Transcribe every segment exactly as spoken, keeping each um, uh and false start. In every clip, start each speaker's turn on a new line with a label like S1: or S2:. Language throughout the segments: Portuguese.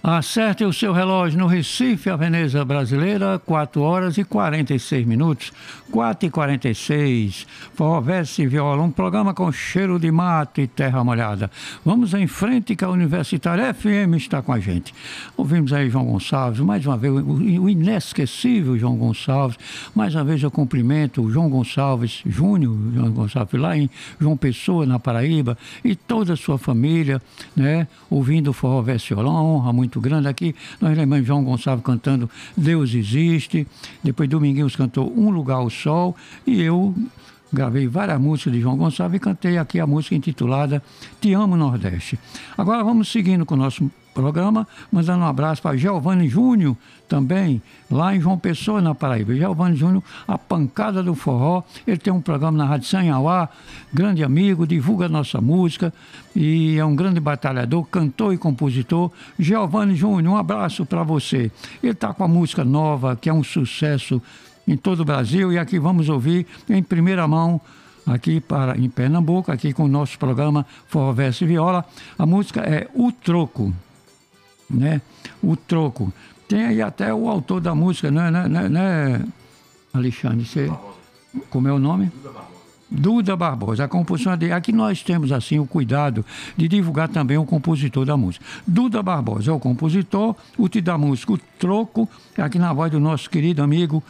S1: Acerte o seu relógio no Recife, a Veneza Brasileira, quatro horas e quarenta e seis minutos. quatro e quarenta e seis. Forró, verso e viola, um programa com cheiro de mato e terra molhada. Vamos em frente que a Universitária F M está com a gente. Ouvimos aí João Gonçalves, mais uma vez o inesquecível João Gonçalves. Mais uma vez eu cumprimento o João Gonçalves Júnior, João Gonçalves lá em João Pessoa, na Paraíba, e toda a sua família, né, ouvindo o Forró, verso e viola. Uma honra muito muito grande aqui. Nós lembramos João Gonçalves cantando Deus Existe. Depois Dominguinhos cantou Um Lugar ao Sol. E eu gravei várias músicas de João Gonçalves e cantei aqui a música intitulada Te Amo Nordeste. Agora vamos seguindo com o nosso programa, mandando um abraço para Giovanni Júnior, também lá em João Pessoa, na Paraíba. Giovanni Júnior, a pancada do forró. Ele tem um programa na Rádio Sanhauá, grande amigo, divulga nossa música e é um grande batalhador, cantor e compositor. Giovanni Júnior, um abraço para você. Ele está com a música nova, que é um sucesso em todo o Brasil, e aqui vamos ouvir em primeira mão, aqui para, em Pernambuco, aqui com o nosso programa Forró, verso e viola. A música é O Troco, né? O Troco. Tem aí até o autor da música, né, né, né, né Alexandre? Você, como é o nome? Duda Barbosa. Duda Barbosa, a composição dele. Aqui nós temos assim o cuidado de divulgar também o compositor da música. Duda Barbosa é o compositor, o título da música, O Troco, aqui na voz do nosso querido amigo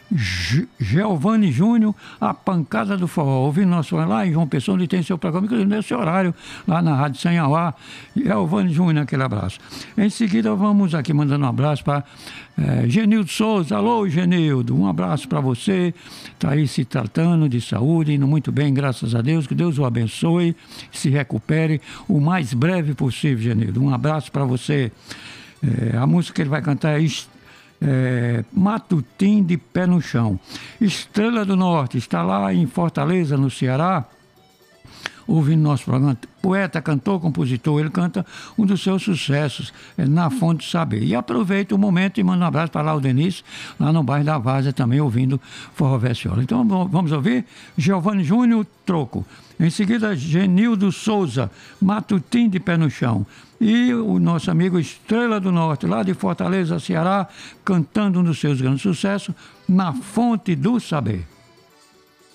S1: Giovanni Júnior, a pancada do forró. Ouvindo nosso lá em João Pessoa, onde tem seu programa, inclusive nesse horário, lá na Rádio Sanhauá. Giovanni Júnior, aquele abraço. Em seguida, vamos aqui mandando um abraço para é, Genildo Souza. Alô, Genildo, um abraço para você. Está aí se tratando de saúde, indo muito bem, graças a Deus. Que Deus o abençoe, se recupere o mais breve possível, Genildo. Um abraço para você. É, a música que ele vai cantar é É, Matutim de Pé no Chão. Estrela do Norte está lá em Fortaleza, no Ceará, ouvindo nosso programa. Poeta, cantor, compositor, ele canta um dos seus sucessos, é Na Fonte do Saber. E aproveita o momento e manda um abraço para lá o Denise, lá no bairro da Várzea, também ouvindo Forró, verso e viola. Então vamos ouvir Giovanni Júnior, Troco. Em seguida, Genildo Souza, Matutim de Pé no Chão. E o nosso amigo Estrela do Norte, lá de Fortaleza, Ceará, cantando um dos seus grandes sucessos, Na Fonte do Saber.